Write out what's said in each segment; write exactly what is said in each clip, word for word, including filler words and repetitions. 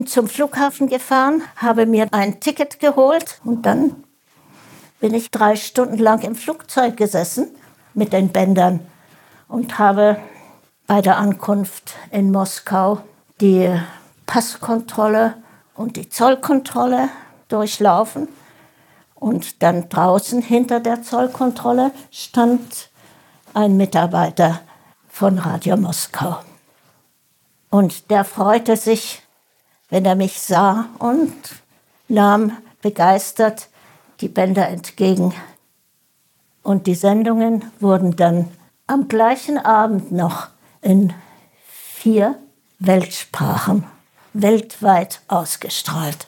zum Flughafen gefahren, habe mir ein Ticket geholt und dann bin ich drei Stunden lang im Flugzeug gesessen mit den Bändern und habe bei der Ankunft in Moskau die Passkontrolle und die Zollkontrolle durchlaufen. Und dann draußen hinter der Zollkontrolle stand ein Mitarbeiter von Radio Moskau. Und der freute sich, wenn er mich sah, und nahm begeistert die Bänder entgegen. Und die Sendungen wurden dann am gleichen Abend noch in vier Weltsprachen weltweit ausgestrahlt.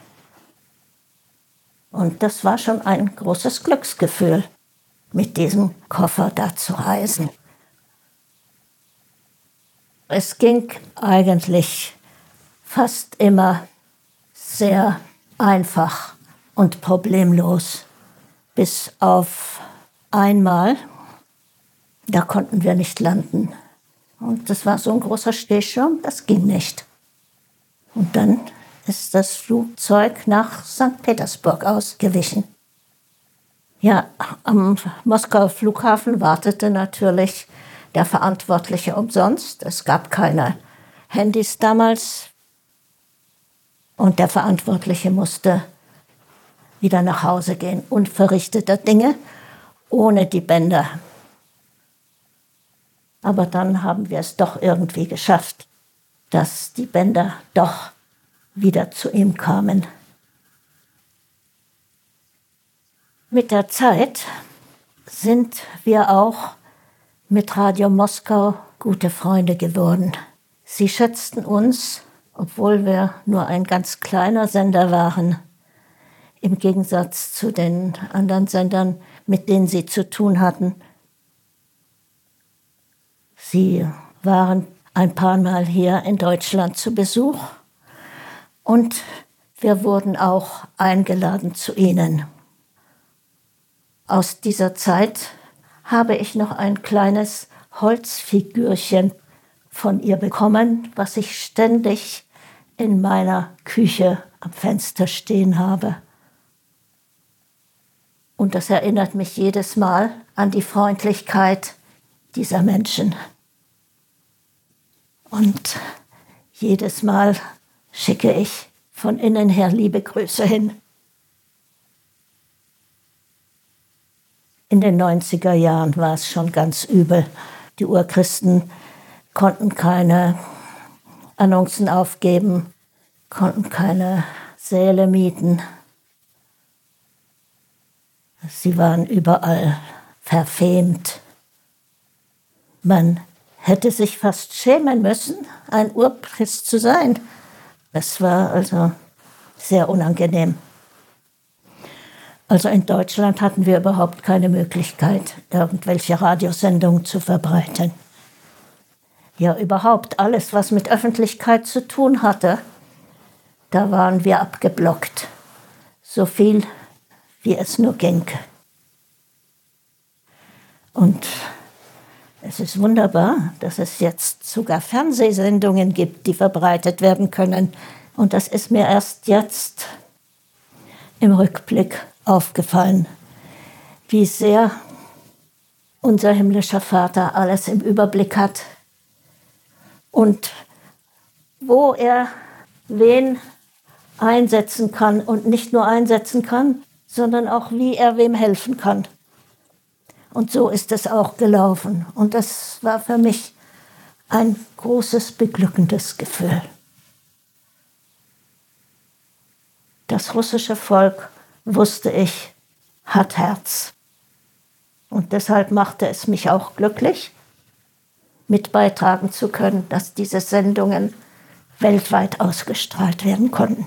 Und das war schon ein großes Glücksgefühl, mit diesem Koffer da zu reisen. Es ging eigentlich fast immer sehr einfach und problemlos, bis auf einmal, da konnten wir nicht landen. Und das war so ein großer Stehschirm, das ging nicht. Und dann ist das Flugzeug nach Sankt Petersburg ausgewichen. Ja, am Moskauer Flughafen wartete natürlich der Verantwortliche umsonst. Es gab keine Handys damals. Und der Verantwortliche musste wieder nach Hause gehen, unverrichteter Dinge, ohne die Bänder. Aber dann haben wir es doch irgendwie geschafft, dass die Bänder doch wieder zu ihm kamen. Mit der Zeit sind wir auch mit Radio Moskau gute Freunde geworden. Sie schätzten uns, obwohl wir nur ein ganz kleiner Sender waren, im Gegensatz zu den anderen Sendern, mit denen sie zu tun hatten. Sie waren ein paar Mal hier in Deutschland zu Besuch und wir wurden auch eingeladen zu ihnen. Aus dieser Zeit habe ich noch ein kleines Holzfigürchen von ihr bekommen, was ich ständig in meiner Küche am Fenster stehen habe. Und das erinnert mich jedes Mal an die Freundlichkeit dieser Menschen. Und jedes Mal schicke ich von innen her liebe Grüße hin. In den neunziger Jahren war es schon ganz übel. Die Urchristen konnten keine Annoncen aufgeben, konnten keine Säle mieten. Sie waren überall verfemt. Man hätte sich fast schämen müssen, ein Urchrist zu sein. Das war also sehr unangenehm. Also in Deutschland hatten wir überhaupt keine Möglichkeit, irgendwelche Radiosendungen zu verbreiten. Ja, überhaupt alles, was mit Öffentlichkeit zu tun hatte, da waren wir abgeblockt. So viel, wie es nur ging. Und es ist wunderbar, dass es jetzt sogar Fernsehsendungen gibt, die verbreitet werden können. Und das ist mir erst jetzt im Rückblick aufgefallen, wie sehr unser himmlischer Vater alles im Überblick hat und wo er wen einsetzen kann und nicht nur einsetzen kann, sondern auch wie er wem helfen kann. Und so ist es auch gelaufen. Und das war für mich ein großes, beglückendes Gefühl. Das russische Volk, wusste ich, hat Herz. Und deshalb machte es mich auch glücklich, mit beitragen zu können, dass diese Sendungen weltweit ausgestrahlt werden konnten.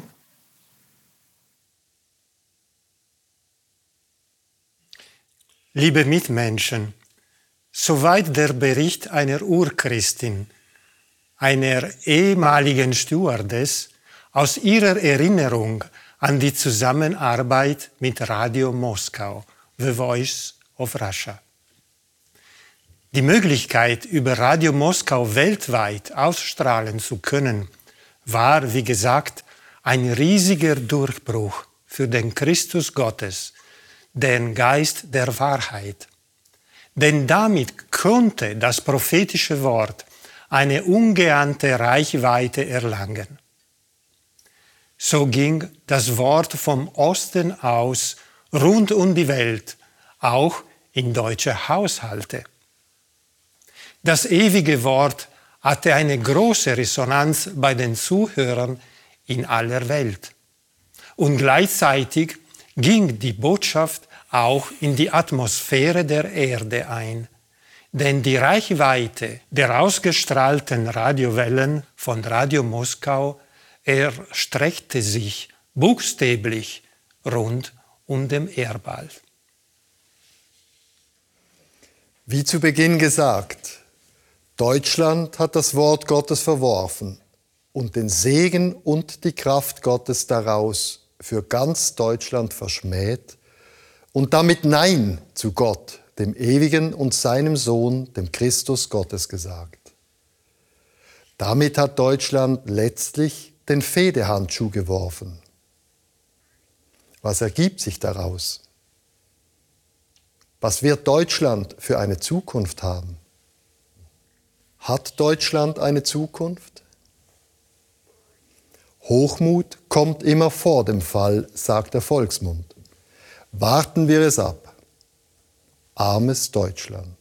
Liebe Mitmenschen, soweit der Bericht einer Urchristin, einer ehemaligen Stewardess, aus ihrer Erinnerung an die Zusammenarbeit mit Radio Moskau, The Voice of Russia. Die Möglichkeit, über Radio Moskau weltweit ausstrahlen zu können, war, wie gesagt, ein riesiger Durchbruch für den Christus Gottes, den Geist der Wahrheit. Denn damit konnte das prophetische Wort eine ungeahnte Reichweite erlangen. So ging das Wort vom Osten aus rund um die Welt, auch in deutsche Haushalte. Das ewige Wort hatte eine große Resonanz bei den Zuhörern in aller Welt. Und gleichzeitig ging die Botschaft auch in die Atmosphäre der Erde ein. Denn die Reichweite der ausgestrahlten Radiowellen von Radio Moskau erstreckte sich buchstäblich rund um den Erdball. Wie zu Beginn gesagt, Deutschland hat das Wort Gottes verworfen und den Segen und die Kraft Gottes daraus für ganz Deutschland verschmäht und damit Nein zu Gott, dem Ewigen und seinem Sohn, dem Christus Gottes, gesagt. Damit hat Deutschland letztlich den Fehdehandschuh geworfen. Was ergibt sich daraus? Was wird Deutschland für eine Zukunft haben? Hat Deutschland eine Zukunft? Hochmut kommt immer vor dem Fall, sagt der Volksmund. Warten wir es ab. Armes Deutschland.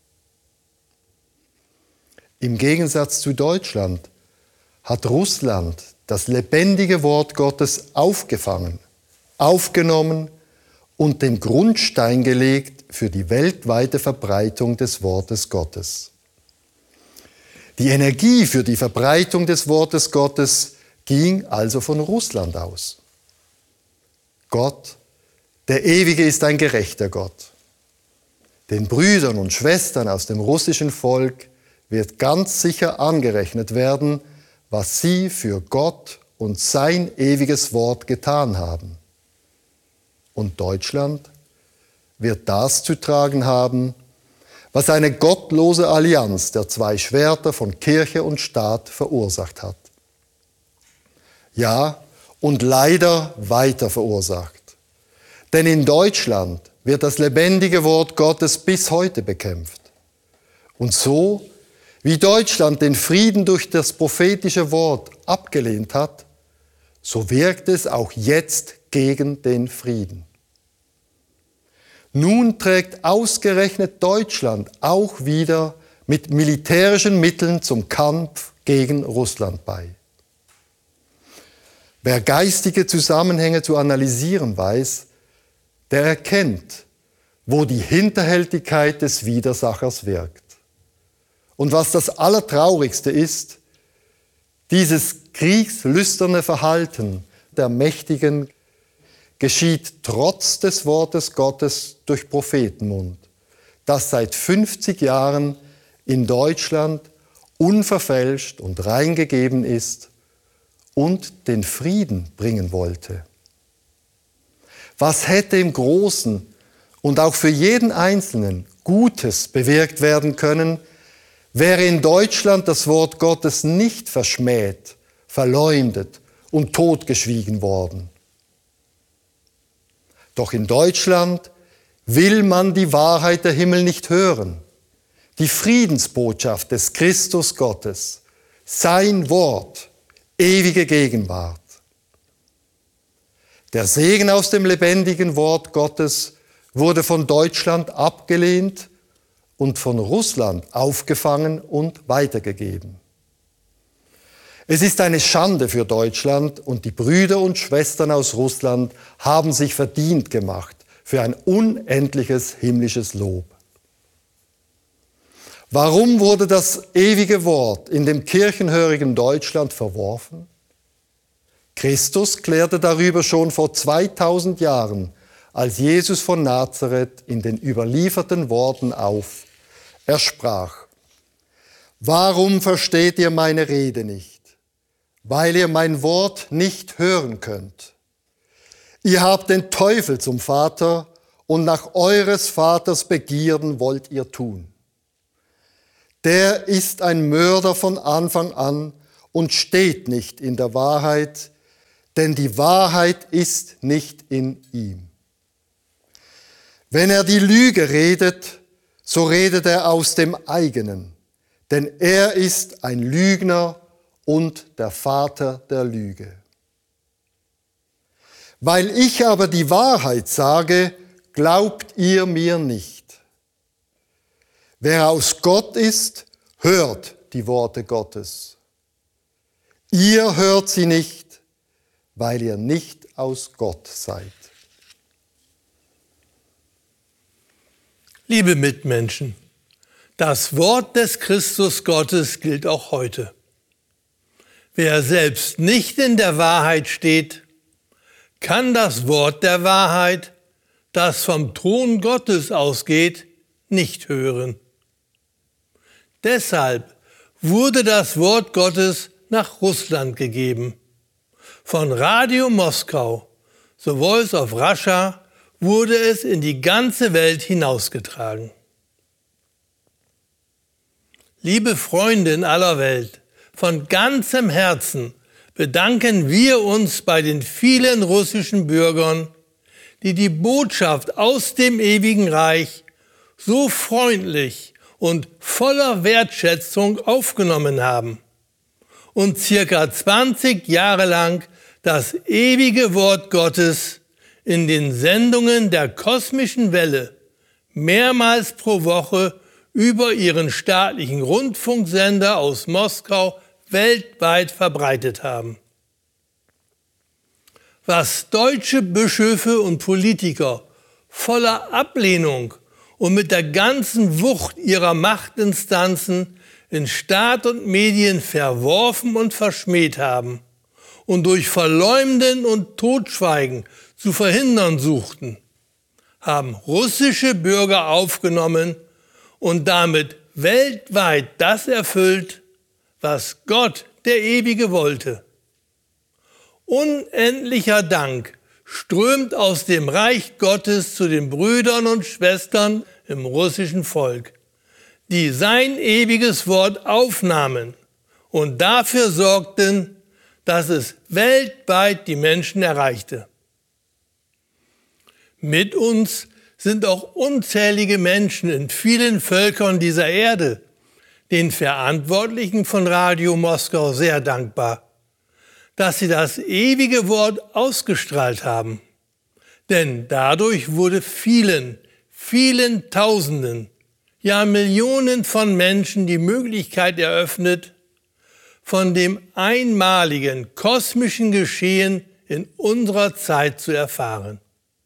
Im Gegensatz zu Deutschland hat Russland das lebendige Wort Gottes aufgefangen, aufgenommen und den Grundstein gelegt für die weltweite Verbreitung des Wortes Gottes. Die Energie für die Verbreitung des Wortes Gottes ging also von Russland aus. Gott, der Ewige, ist ein gerechter Gott. Den Brüdern und Schwestern aus dem russischen Volk wird ganz sicher angerechnet werden, was sie für Gott und sein ewiges Wort getan haben. Und Deutschland wird das zu tragen haben, was eine gottlose Allianz der zwei Schwerter von Kirche und Staat verursacht hat. Ja, und leider weiter verursacht. Denn in Deutschland wird das lebendige Wort Gottes bis heute bekämpft. Und so, wie Deutschland den Frieden durch das prophetische Wort abgelehnt hat, so wirkt es auch jetzt gegen den Frieden. Nun trägt ausgerechnet Deutschland auch wieder mit militärischen Mitteln zum Kampf gegen Russland bei. Wer geistige Zusammenhänge zu analysieren weiß, der erkennt, wo die Hinterhältigkeit des Widersachers wirkt. Und was das Allertraurigste ist, dieses kriegslüsterne Verhalten der Mächtigen geschieht trotz des Wortes Gottes durch Prophetenmund, das seit fünfzig Jahren in Deutschland unverfälscht und reingegeben ist und den Frieden bringen wollte. Was hätte im Großen und auch für jeden Einzelnen Gutes bewirkt werden können, wäre in Deutschland das Wort Gottes nicht verschmäht, verleumdet und totgeschwiegen worden. Doch in Deutschland will man die Wahrheit der Himmel nicht hören, die Friedensbotschaft des Christus Gottes, sein Wort, ewige Gegenwart. Der Segen aus dem lebendigen Wort Gottes wurde von Deutschland abgelehnt und von Russland aufgefangen und weitergegeben. Es ist eine Schande für Deutschland und die Brüder und Schwestern aus Russland haben sich verdient gemacht für ein unendliches himmlisches Lob. Warum wurde das ewige Wort in dem kirchenhörigen Deutschland verworfen? Christus klärte darüber schon vor zweitausend Jahren, als Jesus von Nazareth in den überlieferten Worten auf. Er sprach: Warum versteht ihr meine Rede nicht? Weil ihr mein Wort nicht hören könnt. Ihr habt den Teufel zum Vater und nach eures Vaters Begierden wollt ihr tun. Der ist ein Mörder von Anfang an und steht nicht in der Wahrheit, denn die Wahrheit ist nicht in ihm. Wenn er die Lüge redet, so redet er aus dem eigenen, denn er ist ein Lügner und der Vater der Lüge. Weil ich aber die Wahrheit sage, glaubt ihr mir nicht. Wer aus Gott ist, hört die Worte Gottes. Ihr hört sie nicht, weil ihr nicht aus Gott seid. Liebe Mitmenschen, das Wort des Christus Gottes gilt auch heute. Wer selbst nicht in der Wahrheit steht, kann das Wort der Wahrheit, das vom Thron Gottes ausgeht, nicht hören. Deshalb wurde das Wort Gottes nach Russland gegeben. Von Radio Moskau, The Voice of Russia, wurde es in die ganze Welt hinausgetragen. Liebe Freunde in aller Welt, von ganzem Herzen bedanken wir uns bei den vielen russischen Bürgern, die die Botschaft aus dem ewigen Reich so freundlich und voller Wertschätzung aufgenommen haben und circa zwanzig Jahre lang das ewige Wort Gottes in den Sendungen der kosmischen Welle mehrmals pro Woche über ihren staatlichen Rundfunksender aus Moskau weltweit verbreitet haben. Was deutsche Bischöfe und Politiker voller Ablehnung und mit der ganzen Wucht ihrer Machtinstanzen in Staat und Medien verworfen und verschmäht haben und durch Verleumden und Totschweigen zu verhindern suchten, haben russische Bürger aufgenommen und damit weltweit das erfüllt, was Gott, der Ewige, wollte. Unendlicher Dank strömt aus dem Reich Gottes zu den Brüdern und Schwestern im russischen Volk, die sein ewiges Wort aufnahmen und dafür sorgten, dass es weltweit die Menschen erreichte. Mit uns sind auch unzählige Menschen in vielen Völkern dieser Erde, den Verantwortlichen von Radio Moskau sehr dankbar, dass sie das ewige Wort ausgestrahlt haben. Denn dadurch wurde vielen, vielen Tausenden, ja Millionen von Menschen die Möglichkeit eröffnet, von dem einmaligen kosmischen Geschehen in unserer Zeit zu erfahren.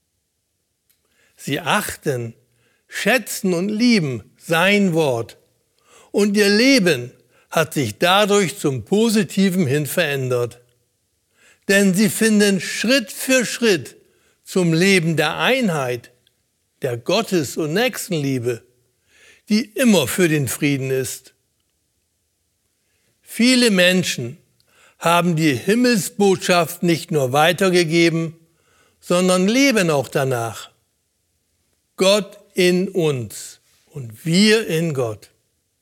Sie achten, schätzen und lieben sein Wort. Und ihr Leben hat sich dadurch zum Positiven hin verändert. Denn sie finden Schritt für Schritt zum Leben der Einheit, der Gottes- und Nächstenliebe, die immer für den Frieden ist. Viele Menschen haben die Himmelsbotschaft nicht nur weitergegeben, sondern leben auch danach. Gott in uns und wir in Gott.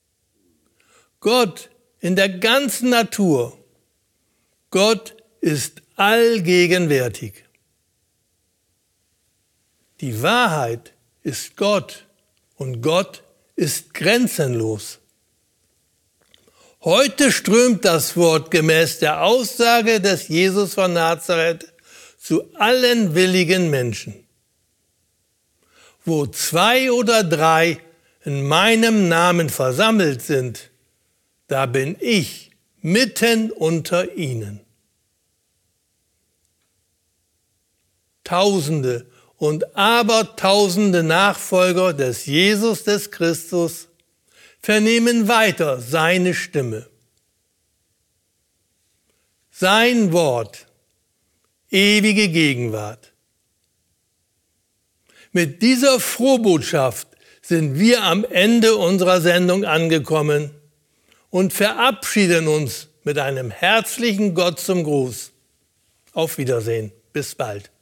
Gott in der ganzen Natur. Gott ist allgegenwärtig. Die Wahrheit ist Gott und Gott ist grenzenlos. Heute strömt das Wort gemäß der Aussage des Jesus von Nazareth zu allen willigen Menschen. Wo zwei oder drei in meinem Namen versammelt sind, da bin ich mitten unter ihnen. Tausende und Abertausende Nachfolger des Jesus des Christus vernehmen weiter seine Stimme. Sein Wort, ewige Gegenwart. Mit dieser Frohbotschaft sind wir am Ende unserer Sendung angekommen und verabschieden uns mit einem herzlichen Gott zum Gruß. Auf Wiedersehen. Bis bald.